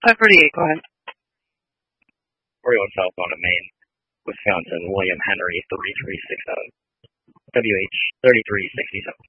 538, go ahead. 41 southbound of Main, Wisconsin, William Henry 3367. WH 3367.